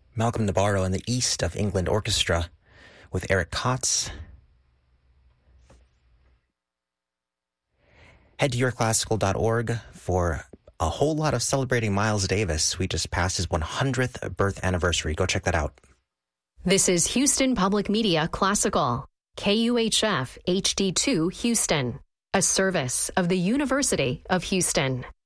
Malcolm Nabarro and the East of England Orchestra with Eric Kotz. Head to yourclassical.org for a whole lot of celebrating Miles Davis. We just passed his 100th birth anniversary. Go check that out. This is Houston Public Media Classical, KUHF HD2 Houston, a service of the University of Houston.